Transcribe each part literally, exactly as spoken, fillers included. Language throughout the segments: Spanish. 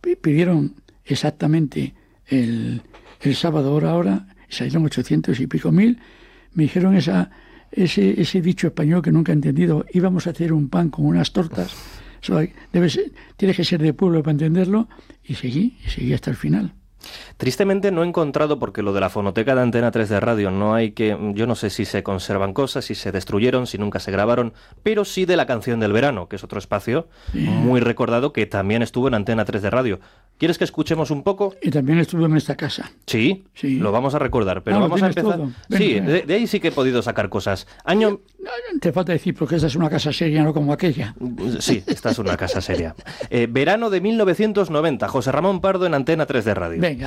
pidieron exactamente el, el sábado hora hora, salieron ochocientos y pico mil, me dijeron esa, ese, ese dicho español que nunca he entendido, íbamos a hacer un pan con unas tortas, eso debe ser, tienes que ser de pueblo para entenderlo, y seguí, y seguí hasta el final. Tristemente no he encontrado, porque lo de la fonoteca de Antena tres de radio no hay que... Yo no sé si se conservan cosas, si se destruyeron, si nunca se grabaron, pero sí de la canción del verano, que es otro espacio sí. muy recordado que también estuvo en Antena tres de radio. ¿Quieres que escuchemos un poco? Y también estuvo en esta casa. Sí, sí. Lo vamos a recordar, pero ah, vamos a empezar... Sí, de, de ahí sí que he podido sacar cosas. Año... Te falta decir, porque esta es una casa seria, no como aquella. Sí, esta es una casa seria. Eh, verano de mil novecientos noventa, José Ramón Pardo en Antena tres de radio. Venga.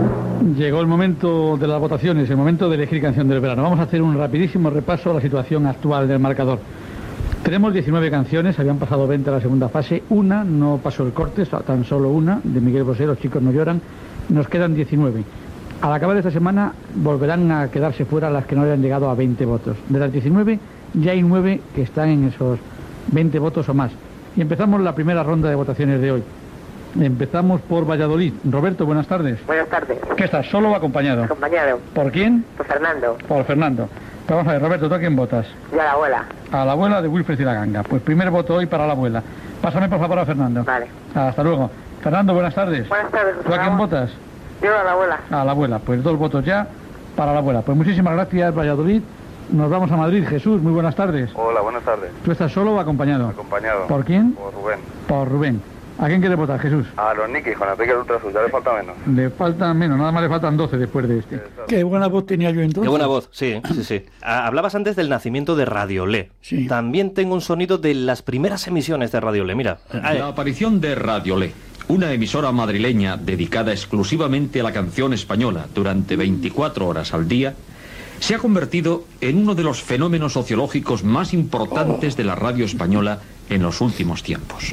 Llegó el momento de las votaciones, el momento de elegir canción del verano. Vamos a hacer un rapidísimo repaso a la situación actual del marcador. Tenemos diecinueve canciones, habían pasado veinte a la segunda fase, una no pasó el corte, tan solo una, de Miguel Bosé, Los chicos no lloran, nos quedan diecinueve. Al acabar de esta semana volverán a quedarse fuera las que no hayan llegado a veinte votos. De las diecinueve ya hay nueve que están en esos veinte votos o más. Y empezamos la primera ronda de votaciones de hoy. Empezamos por Valladolid. Roberto, buenas tardes. Buenas tardes. ¿Qué estás, solo o acompañado? Acompañado. ¿Por quién? Por Fernando. Por Fernando. Pues vamos a ver, Roberto, ¿tú a quién votas? Yo a la abuela. A la abuela de Wilfred y la Ganga. Pues primer voto hoy para la abuela. Pásame por favor a Fernando. Vale. Hasta luego. Fernando, buenas tardes. Buenas tardes. ¿Tú a quién votas? Yo a la abuela. A la abuela. Pues dos votos ya para la abuela. Pues muchísimas gracias, Valladolid. Nos vamos a Madrid. Jesús, muy buenas tardes. Hola, buenas tardes. ¿Tú estás solo o acompañado? Acompañado. ¿Por quién? Por Rubén. Por Rubén. ¿A quién quieres votar, Jesús? A los Nikis, con Enrique el Ultrasur, ya le falta menos. Le faltan menos, nada más le faltan doce después de este. Exacto. Qué buena voz tenía yo entonces. Qué buena voz, sí, sí, sí. Hablabas antes del nacimiento de Radiolé. Sí. También tengo un sonido de las primeras emisiones de Radiolé, mira. La aparición de Radiolé, una emisora madrileña dedicada exclusivamente a la canción española durante veinticuatro horas al día, se ha convertido en uno de los fenómenos sociológicos más importantes de la radio española en los últimos tiempos.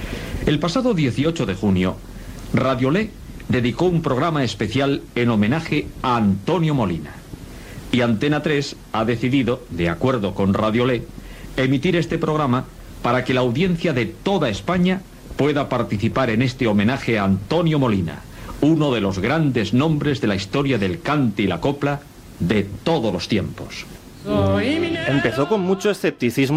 El pasado dieciocho de junio, Radiolé dedicó un programa especial en homenaje a Antonio Molina. Y Antena tres ha decidido, de acuerdo con Radiolé, emitir este programa para que la audiencia de toda España pueda participar en este homenaje a Antonio Molina, uno de los grandes nombres de la historia del cante y la copla de todos los tiempos. Empezó con mucho escepticismo